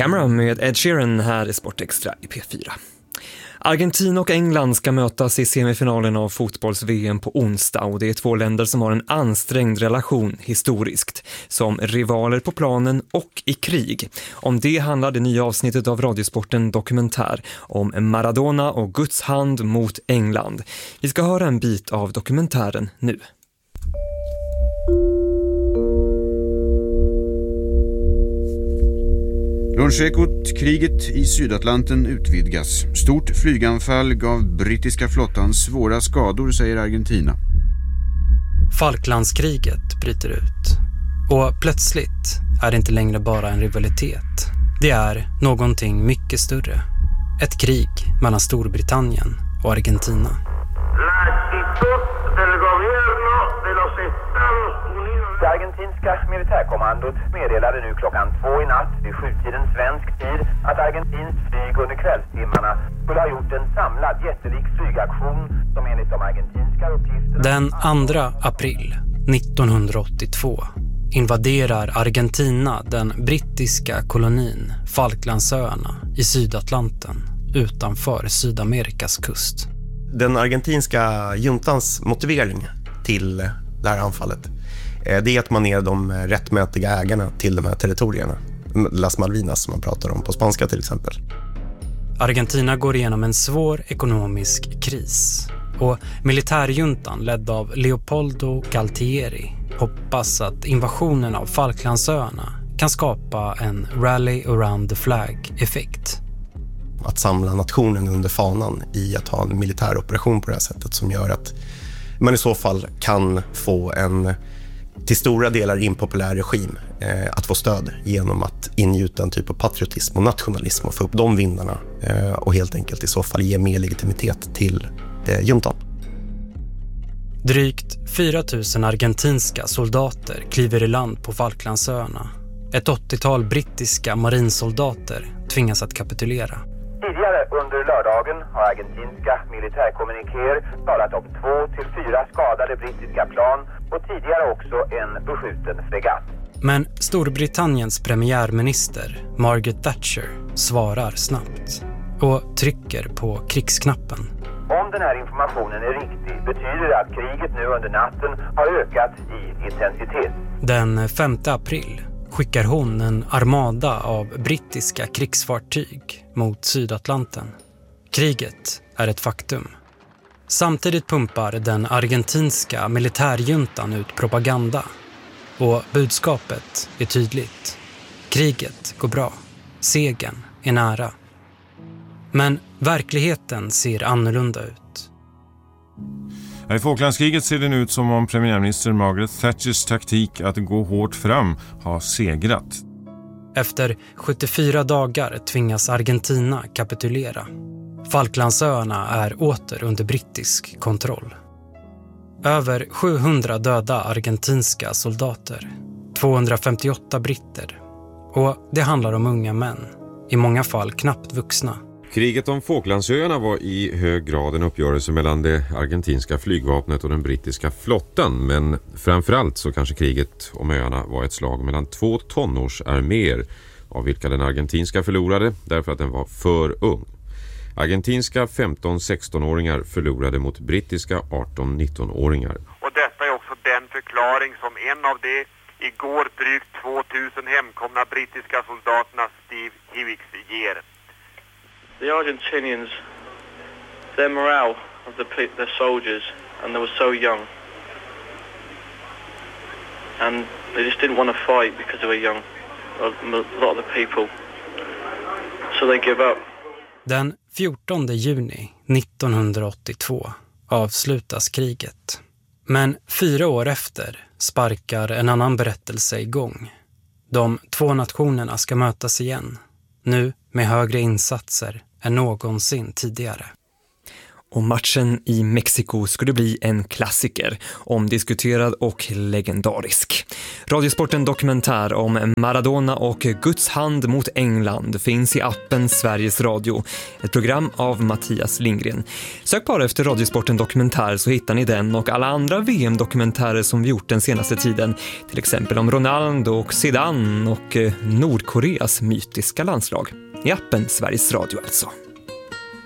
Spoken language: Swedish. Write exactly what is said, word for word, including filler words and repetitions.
Cameron med Ed Sheeran här i Sportextra i P fyra. Argentina och England ska mötas i semifinalen av fotbolls-V M på onsdag och det är två länder som har en ansträngd relation historiskt, som rivaler på planen och i krig. Om det handlar det nya avsnittet av Radiosporten Dokumentär om Maradona och Guds hand mot England. Vi ska höra en bit av dokumentären nu. Lunchekot, kriget i Sydatlanten utvidgas. Stort flyganfall gav brittiska flottan svåra skador, säger Argentina. Falklandskriget bryter ut. Och plötsligt är det inte längre bara en rivalitet. Det är någonting mycket större. Ett krig mellan Storbritannien och Argentina. Det argentinska militärkommandot meddelade nu klockan två i natt vid sjutiden svensk tid att argentinskt flyg under kvällstimmarna skulle ha gjort en samlad jättelik flygaktion som enligt de argentinska uppgifterna... Den andra april nittonhundraåttiotvå invaderar Argentina den brittiska kolonin Falklandsöarna i Sydatlanten utanför Sydamerikas kust. Den argentinska juntans motivering till det här anfallet, det är att man är de rättmätiga ägarna till de här territorierna. Las Malvinas som man pratar om på spanska till exempel. Argentina går igenom en svår ekonomisk kris och militärjuntan ledd av Leopoldo Galtieri hoppas att invasionen av Falklandsöarna kan skapa en rally around the flag-effekt. Att samla nationen under fanan i att ha en militär operation på det här sättet som gör att man i så fall kan få en till stora delar impopulär regim eh, att få stöd genom att ingjuta en typ av patriotism och nationalism och få upp de vindarna eh, och helt enkelt i så fall ge mer legitimitet till eh, juntan. Drygt fyra tusen argentinska soldater kliver i land på Falklandsöarna. Ett åttiotal brittiska marinsoldater tvingas att kapitulera. Tidigare under lördagen har argentinska militärkommunikéer talat om två till fyra skadade brittiska plan och tidigare också en beskjuten fregatt. Men Storbritanniens premiärminister Margaret Thatcher svarar snabbt och trycker på krigsknappen. Om den här informationen är riktig betyder det att kriget nu under natten har ökat i intensitet. Den femte april skickar hon en armada av brittiska krigsfartyg mot Sydatlanten. Kriget är ett faktum. Samtidigt pumpar den argentinska militärjuntan ut propaganda. Och budskapet är tydligt. Kriget går bra. Segern är nära. Men verkligheten ser annorlunda ut. I Falklandskriget ser det nu ut som om premiärminister Margaret Thatchers taktik att gå hårt fram har segrat. Efter sjuttiofyra dagar tvingas Argentina kapitulera. Falklandsöarna är åter under brittisk kontroll. Över sjuhundra döda argentinska soldater, tvåhundrafemtioåtta britter. Och det handlar om unga män, i många fall knappt vuxna. Kriget om Falklandsöarna var i hög grad en uppgörelse mellan det argentinska flygvapnet och den brittiska flottan. Men framförallt så kanske kriget om öarna var ett slag mellan två tonårsarméer, av vilka den argentinska förlorade därför att den var för ung. Argentinska femton-sexton-åringar förlorade mot brittiska arton-nitton-åringar. Och detta är också den förklaring som en av de igår drygt tvåtusen hemkomna brittiska soldaterna Steve Hivix ger. The Argentinians, their morale of the, the soldiers, and they were so young. And they just didn't want to fight because they were young, a lot of the people. So they give up. Den fjortonde juni nittonhundraåttiotvå avslutas kriget. Men fyra år efter sparkar en annan berättelse igång. De två nationerna ska mötas igen, nu med högre insatser än någonsin tidigare. Och matchen i Mexiko skulle bli en klassiker, omdiskuterad och legendarisk. Radiosporten dokumentär om Maradona och Guds hand mot England finns i appen Sveriges Radio, ett program av Mattias Lindgren. Sök bara efter Radiosporten dokumentär så hittar ni den och alla andra V M-dokumentärer som vi gjort den senaste tiden, till exempel om Ronaldo och Zidane och Nordkoreas mytiska landslag. I appen Sveriges Radio alltså.